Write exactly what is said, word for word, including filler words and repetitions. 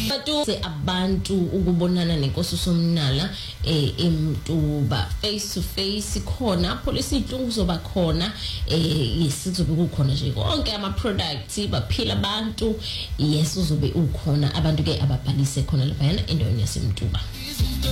Batuze abantu ukubonana nenkosi uSomnala eh eMtuba face to face khona police ihlungu zoba khona eh yesizobe kukhona nje konke ama products baphila abantu yes uzobe ukhona abantu ke ababhalise khona lapha endaweni yaseMtuba.